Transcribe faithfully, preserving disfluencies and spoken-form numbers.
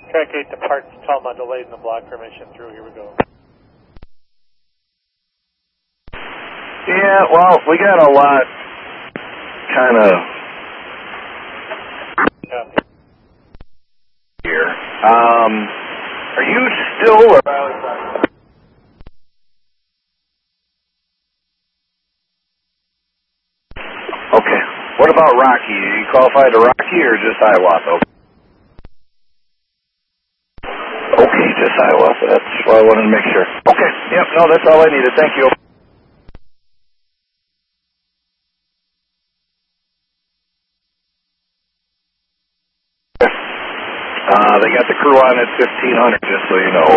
Track eight departs, Thelma, delayed in the block permission through. Here we go. Yeah, well, we got a lot kind of Yeah. here. Um, are you still around? Okay. What about Rocky? Are you qualified to Rocky or just Hiawatha? Okay, just Hiawatha. That's what I wanted to make sure. Okay. Yep. No, that's all I needed. Thank you. Uh, they got the crew on at fifteen hundred, just so you know.